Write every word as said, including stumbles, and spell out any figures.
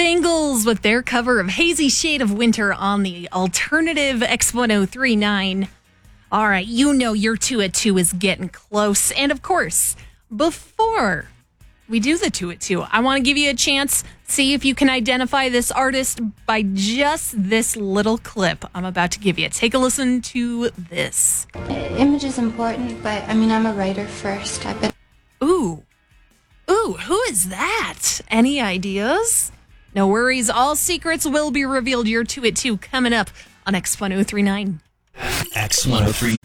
Bangles with their cover of Hazy Shade of Winter on the alternative X ten thirty-nine. All right, you know your two at two is getting close. And of course, before we do the two at two, I want to give you a chance, see if you can identify this artist by just this little clip I'm about to give you. Take a listen to this. Image is important, but I mean, I'm a writer first. I've been. Ooh. Ooh, who is that? Any ideas? No worries. All secrets will be revealed. Your two at two coming up on X ten thirty-nine. X ten thirty-nine.